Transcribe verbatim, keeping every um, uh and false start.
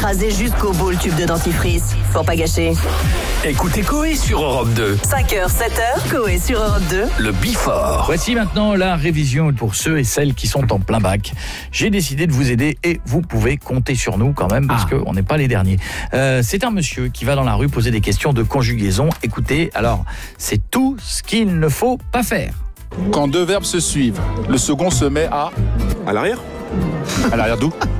écrasé jusqu'au bout le tube de dentifrice. Pour pas gâcher. Écoutez Coé sur Europe deux. cinq heures, sept heures, Coé sur Europe deux. Le Bifort. Voici maintenant la révision pour ceux et celles qui sont en plein bac. J'ai décidé de vous aider et vous pouvez compter sur nous quand même parce Ah. qu'on n'est pas les derniers. Euh, c'est un monsieur qui va dans la rue poser des questions de conjugaison. Écoutez, alors, c'est tout ce qu'il ne faut pas faire. Quand deux verbes se suivent, le second se met à... À l'arrière À l'arrière d'où ?